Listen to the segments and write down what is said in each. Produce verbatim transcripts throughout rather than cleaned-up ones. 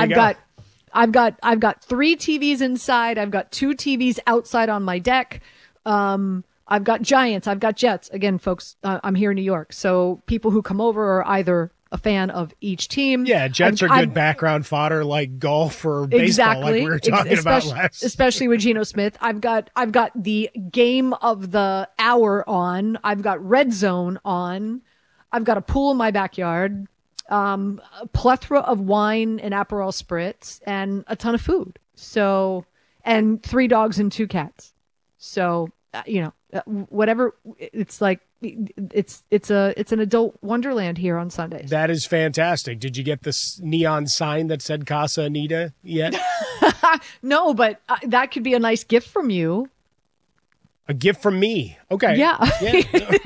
I've go. got, I've got, I've got three T Vs inside. I've got two T Vs outside on my deck. Um, I've got Giants. I've got Jets. Again, folks, uh, I'm here in New York, so people who come over are either a fan of each team. Yeah, Jets I've, are good I've, background fodder, like golf or baseball, exactly, like we were talking ex- about especially, last. especially with Geno Smith. I've got I've got the game of the hour on. I've got Red Zone on. I've got a pool in my backyard, um, a plethora of wine and Aperol spritz, and a ton of food. So, and three dogs and two cats. So, uh, you know, uh, whatever. It's like it's it's a it's an adult wonderland here on Sundays. That is fantastic. Did you get this neon sign that said Casa Anita yet? No, but uh, that could be a nice gift from you. A gift from me. Okay. Yeah. yeah.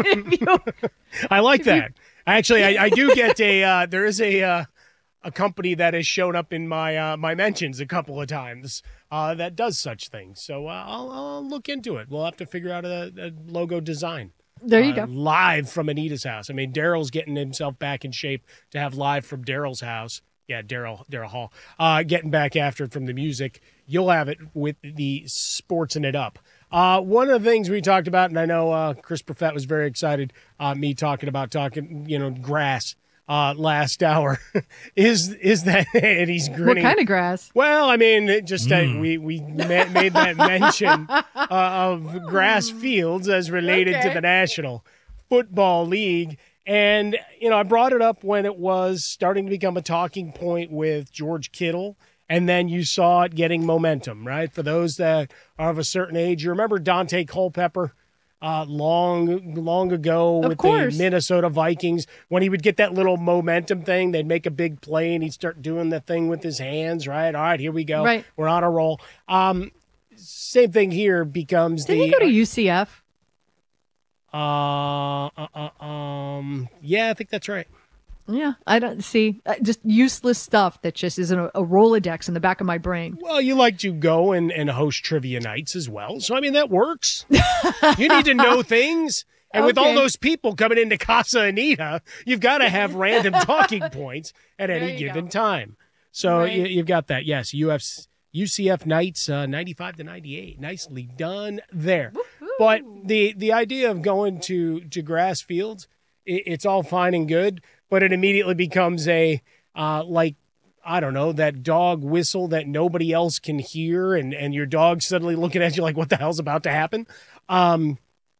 I like that. Actually, I, I do get a, uh, there is a, uh, a company that has shown up in my, uh, my mentions a couple of times, uh, that does such things. So uh, I'll, I'll look into it. We'll have to figure out a, a logo design. There you uh, go. Live from Anita's house. I mean, Daryl's getting himself back in shape to have live from Daryl's house. Yeah, Daryl, Daryl Hall, uh, getting back after it from the music. You'll have it with the sportsing it up. Uh, one of the things we talked about, and I know uh, Chris Perfett was very excited, uh, me talking about talking, you know, grass uh, last hour, is is that, and he's grinning. What kind of grass? Well, I mean, it just mm. uh, we we ma- made that mention uh, of grass fields as related okay. to the National Football League. And, you know, I brought it up when it was starting to become a talking point with George Kittle. And then you saw it getting momentum, right? For those that are of a certain age, you remember Dante Culpepper uh, long, long ago of with course. the Minnesota Vikings. When he would get that little momentum thing, they'd make a big play and he'd start doing the thing with his hands, right? All right, here we go. Right. We're on a roll. Um, same thing here becomes Did the... he go to U C F? Uh, uh, uh, um, yeah, I think that's right. Yeah, I don't see uh, just useless stuff that just is a, a Rolodex in the back of my brain. Well, you like to go and, and host trivia nights as well. So, I mean, that works. You need to know things. And okay. with all those people coming into Casa Anita, you've got to have random talking points at any given go. time. So right. you, you've got that. Yes, U F C. U C F Knights, uh, ninety-five to ninety-eight. Nicely done there. Woo-hoo. But the the idea of going to, to grass fields, it, it's all fine and good, but it immediately becomes a, uh, like, I don't know, that dog whistle that nobody else can hear, and, and your dog suddenly looking at you like, what the hell's about to happen? Um,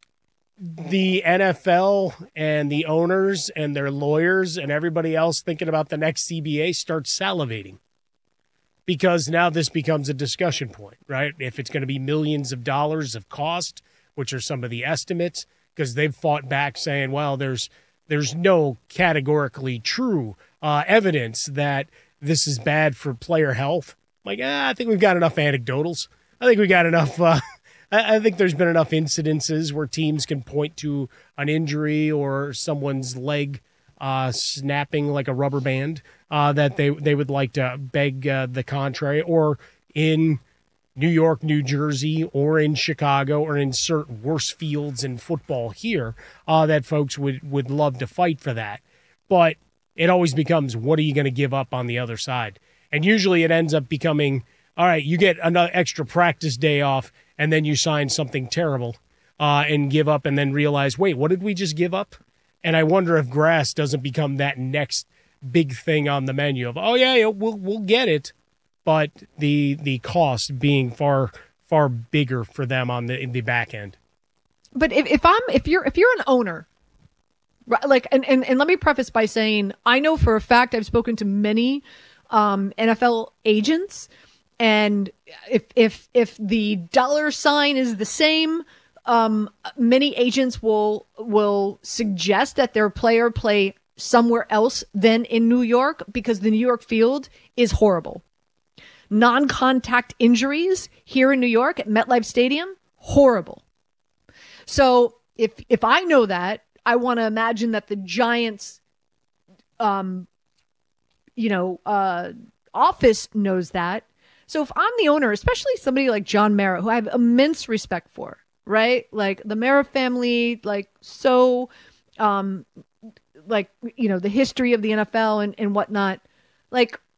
the N F L and the owners and their lawyers and everybody else thinking about the next C B A starts salivating. Because now this becomes a discussion point, right? If it's going to be millions of dollars of cost, which are some of the estimates, because they've fought back saying, well, there's there's no categorically true uh, evidence that this is bad for player health. I'm like, ah, I think we've got enough anecdotals. I think we got enough. Uh, I, I think there's been enough incidences where teams can point to an injury or someone's leg Uh, snapping like a rubber band, uh, that they, they would like to beg uh, the contrary, or in New York, New Jersey, or in Chicago, or in certain worse fields in football here, uh, that folks would, would love to fight for that. But it always becomes, what are you going to give up on the other side? And usually it ends up becoming, all right, you get another extra practice day off, and then you sign something terrible uh, and give up, and then realize, wait, what did we just give up? And I wonder if grass doesn't become that next big thing on the menu of, oh yeah, yeah we'll we'll get it, but the the cost being far far bigger for them on the in the back end. But if, if I'm if you're if you're an owner, right, like and, and and let me preface by saying I know for a fact I've spoken to many um, N F L agents, and if if if the dollar sign is the same. Um, many agents will will suggest that their player play somewhere else than in New York because the New York field is horrible. Non-contact injuries here in New York at MetLife Stadium, horrible. So if if I know that, I want to imagine that the Giants, um, you know, uh, office knows that. So if I'm the owner, especially somebody like John Mara, who I have immense respect for. Right? Like the Mara family, like so, um, like, you know, the history of the N F L and, and whatnot. Like,